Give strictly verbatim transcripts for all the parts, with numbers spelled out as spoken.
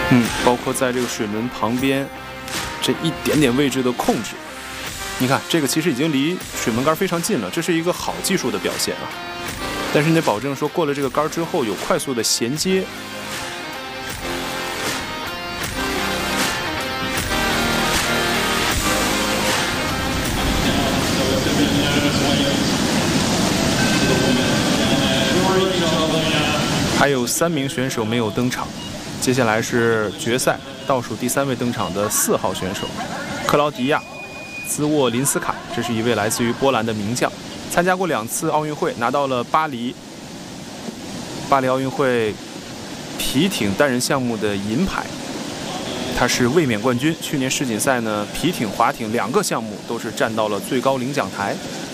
嗯，包括在这个水门旁边这一点点位置的控制，你看这个其实已经离水门杆非常近了，这是一个好技术的表现啊。但是你得保证说过了这个杆之后有快速的衔接。还有三名选手没有登场，接下来是决赛倒数第三位登场的四号选手克劳迪亚·兹沃林斯卡，这是一位来自于波兰的名将，参加过两次奥运会，拿到了巴黎巴黎奥运会皮艇单人项目的银牌，他是卫冕冠军。去年世锦赛呢，皮艇、划艇两个项目都是站到了最高领奖台。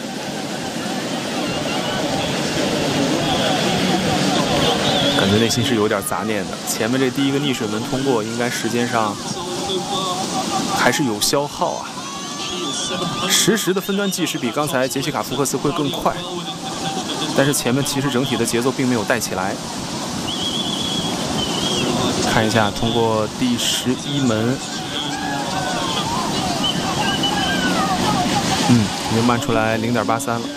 感觉内心是有点杂念的。前面这第一个逆水门通过，应该时间上还是有消耗啊。实时的分段计时比刚才杰西卡·福克斯会更快，但是前面其实整体的节奏并没有带起来。看一下，通过第十一门，嗯，已经慢出来零点八三了。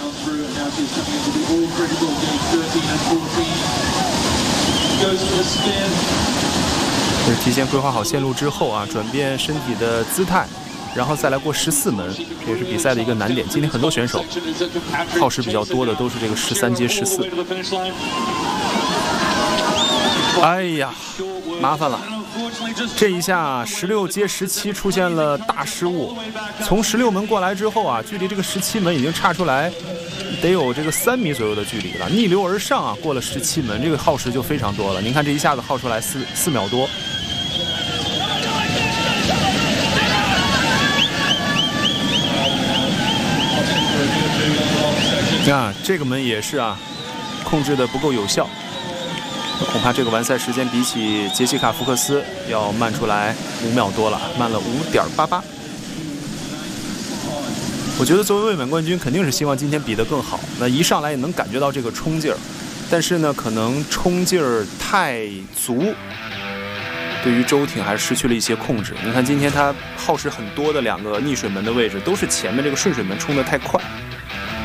这是提前规划好线路之后啊，转变身体的姿态，然后再来过十四门，这也是比赛的一个难点。今天很多选手耗时比较多的都是这个十三接十四。哎呀，麻烦了！这一下十六接十七出现了大失误，从十六门过来之后啊，距离这个十七门已经差出来得有这个三米左右的距离了，逆流而上啊，过了十七门，这个耗时就非常多了。您看这一下子耗出来四四秒多。啊，这个门也是啊，控制的不够有效。恐怕这个完赛时间比起杰西卡·福克斯要慢出来五秒多了，慢了五点八八。我觉得作为卫冕冠军，肯定是希望今天比得更好。那一上来也能感觉到这个冲劲儿，但是呢，可能冲劲儿太足，对于周挺还是失去了一些控制。你看今天他耗时很多的两个逆水门的位置，都是前面这个顺水门冲得太快。